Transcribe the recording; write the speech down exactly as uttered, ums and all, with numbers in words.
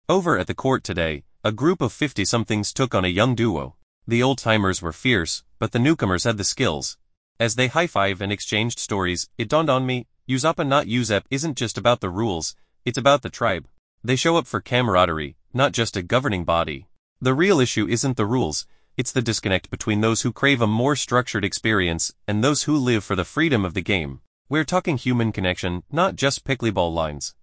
Over at the court today, a group of fifty-somethings took on a young duo. The old-timers were fierce, but the newcomers had the skills. As they high-fived and exchanged stories, it dawned on me, U Z A P A not U Z E P isn't just about the rules, it's about the tribe. They show up for camaraderie, not just a governing body. The real issue isn't the rules, it's the disconnect between those who crave a more structured experience and those who live for the freedom of the game. We're talking human connection, not just pickleball lines.